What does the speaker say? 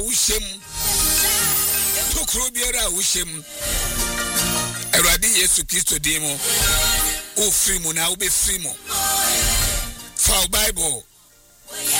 Ushem Tokro biara Ushem Eradi Yesu Kristo demo o free mo na ube free mo. Fa Bible